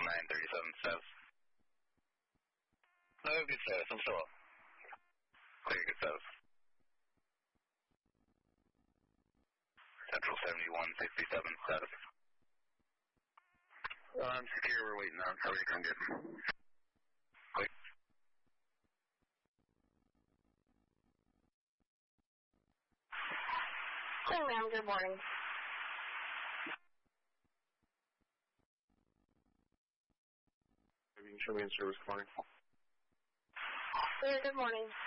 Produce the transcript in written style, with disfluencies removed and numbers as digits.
937 South. No, good service, I'm sure. Clear, good South. Central 7167 status. I'm secure, we're waiting on. How are you come get me? Quick. Hey, ma'am, good morning. Maybe you can show me in service, good morning. Clear, good morning.